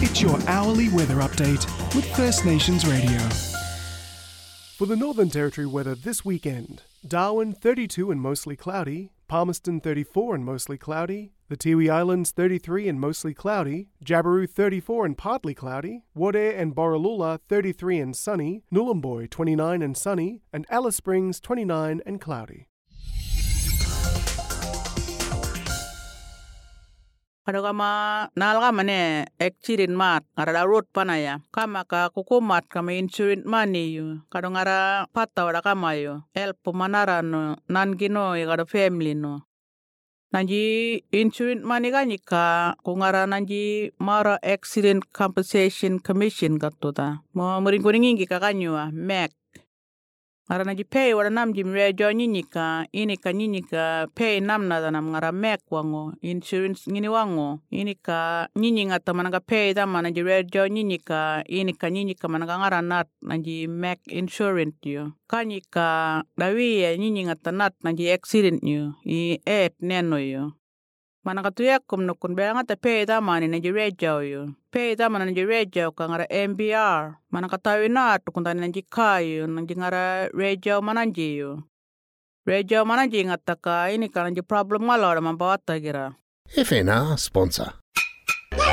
It's your hourly weather update with First Nations Radio. For the Northern Territory weather this weekend, Darwin 32 and mostly cloudy, Palmerston 34 and mostly cloudy, the Tiwi Islands 33 and mostly cloudy, Jabiru 34 and partly cloudy, Wodare and Borroloola 33 and sunny, Nhulunbuy 29 and sunny, and Alice Springs 29 and cloudy. Kadagama nalgamane ekchirin mat ngara road panaya kama ka kukumat kama insurance money yu kadangara pata wada kama yu help manara no nangino yagada family no nanji insurance money ganika kungara nanji mara accident compensation commission gatoda mo muringoringi kakanyua mek ngara nanji pay wada namji mrejo nyinika inika nyinika pay namna da nam ngara mek wango insurance ngini wango inika nyininga tamanaga pay da mananji rejo nyinika inika nyinika managa ngara nat nanji mek insurance yo kanyika dawiya nyininga tanat nanji accident yo I neno yo managa tuyakum no kun belanga ta pay da mani nanji rejo yo pay da mananji rejo ka ngara MBR managa tawina tukunda nanji kayo nanji ngara rejo mananji yo rejo mananji ngataka inika nanji problem ngalora mambawata gira FNR sponsor.